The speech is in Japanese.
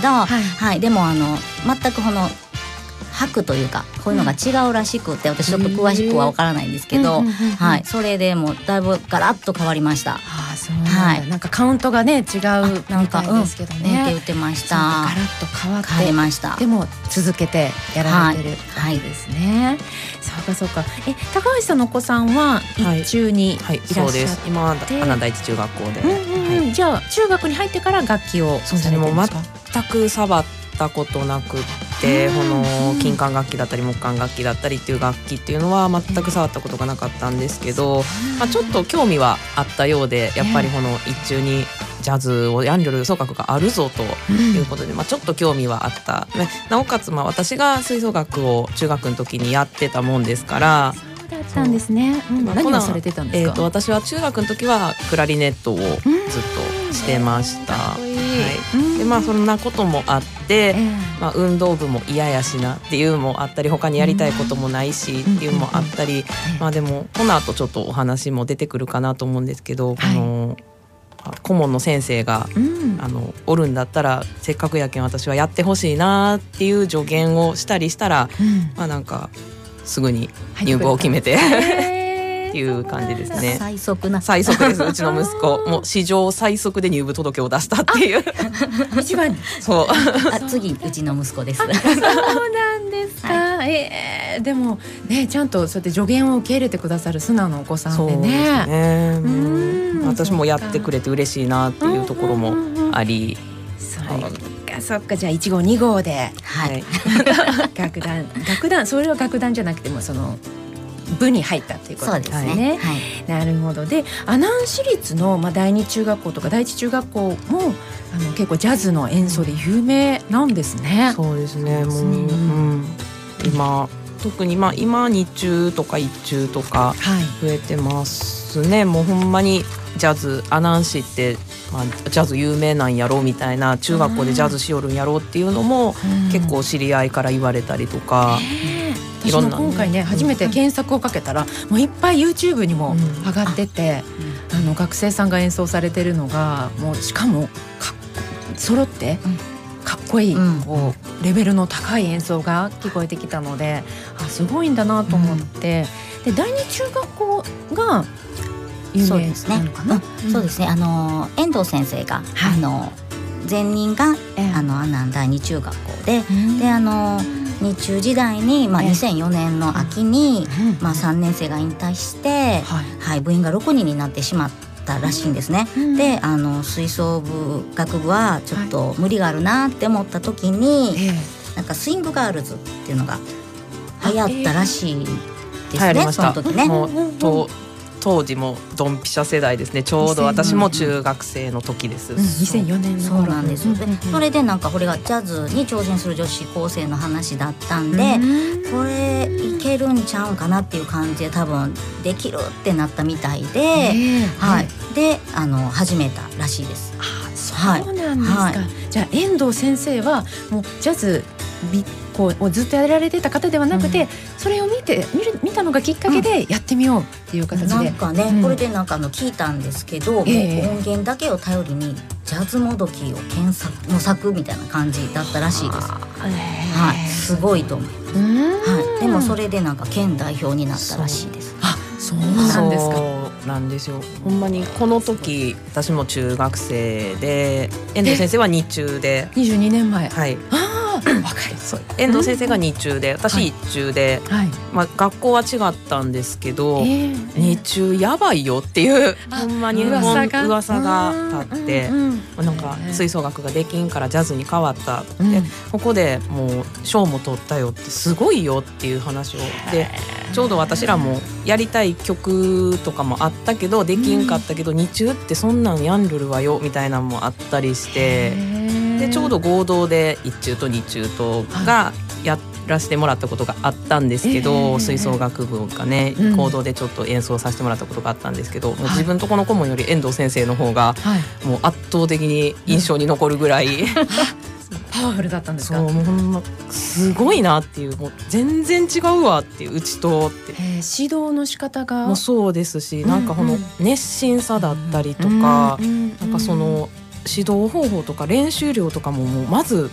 ど、でも全く拍というかこういうのが違うらしくて、私ちょっと詳しくは分からないんですけど、それでもうだいぶガラッと変わりました。 そうなんだ。なんかカウントがね違うみたいですけどね。 って言ってました。 ガラッと変わりました。でも続けてやられてる感じですね。そうか。高橋さんのお子さんは一中にいらっしゃって、 そうです。今阿南第一中学校で、 じゃあ中学に入ってから楽器をされてるんですか？ 全く触ったことなくって、金管楽器だったり木管楽器だったりっていう楽器っていうのは全く触ったことがなかったんですけど、ちょっと興味はあったようで、やっぱり一中にジャズをヤンニョル奏楽があるぞということで、ちょっと興味はあった、なおかつ私が吹奏楽を中学の時にやってたもんですから。 だったんですね。何をされてたんですか？ 私は中学の時はクラリネットをずっとしてました。でそんなこともあって、運動部も嫌やしなっていうのもあったり、他にやりたいこともないしっていうのもあったり、でもこの後ちょっとお話も出てくるかなと思うんですけど、顧問の先生が、おるんだったらせっかくやけん私はやってほしいなっていう助言をしたりしたら、なんかすぐに入部を決めてっていう感じですね。 最速ですうちの息子もう史上最速で入部届を出したっていう一番そう次うちの息子です。 そうなんですか。でもね、ちゃんとそうやって助言を受け入れてくださる素直なお子さんでね。 私もやってくれて嬉しいなっていうところもあり、 そっか。じゃあ1号2号で、楽団それは楽団じゃなくても部に入ったっていうことですね。 そうですね。 なるほど。で阿南市立の第二中学校とか第一中学校も結構ジャズの演奏で有名なんですね。 そうですね。もう、今特に今日中とか一中とか増えてますね。もうほんまにジャズ阿南市って、ジャズ有名なんやろみたいな、中学校でジャズしよるんやろっていうのも結構知り合いから言われたりとか。 私も今回ね初めて検索をかけたらもういっぱい YouTube にも上がってて、学生さんが演奏されてるのがもうしかも揃ってかっこいい、レベルの高い演奏が聞こえてきたので、すごいんだなと思って、で第二中学校が有名なのかな。 そうですね。遠藤先生が、前任が阿南第二中学校で、日中時代に、2004年の秋に、3年生が引退して、部員が6人になってしまったらしいんですね。で吹奏部学部はちょっと無理があるなって思った時に、なんかスイングガールズっていうのが流行ったらしいですね。その時ね。 当時もドンピシャ世代ですね。ちょうど私も中学生の時です。 2004年の頃。 そうなんです。それでなんかこれがジャズに挑戦する女子高生の話だったんで、これいけるんちゃうんかなっていう感じで多分できるってなったみたいで、で始めたらしいです。 そうなんですか。じゃあ遠藤先生はもうジャズをずっとやられてた方ではなくて、それを見たのがきっかけでやってみようっていう形で、 なんかね、これでなんか聞いたんですけど、もう音源だけを頼りにジャズもどきを模索みたいな感じだったらしいです。すごいと思う。でもそれでなんか県代表になったらしいです。 そうなんですか。 そうなんですよ。ほんまにこの時私も中学生で、遠藤先生は日中で 22年前。若い。 遠藤先生が日中で、私一中で、学校は違ったんですけど、日中やばいよっていうほんまに噂が立って、なんか吹奏楽ができんからジャズに変わったって、ここでもう賞も取ったよってすごいよっていう話をで、ちょうど私らもやりたい曲とかもあったけどできんかったけど、日中ってそんなんやんるるわよみたいなのもあったりして、でちょうど合同で一中と二中とがやらせてもらったことがあったんですけど、吹奏楽部がね合同でちょっと演奏させてもらったことがあったんですけど、もう自分とこの顧問より遠藤先生の方がもう圧倒的に印象に残るぐらい、 パワフルだったんですか。 そう、もうほんますごいなっていう、もう全然違うわっていう、うちとって指導の仕方がもそうですし、なんかこの熱心さだったりとか、なんかその指導方法とか練習量とかももうまず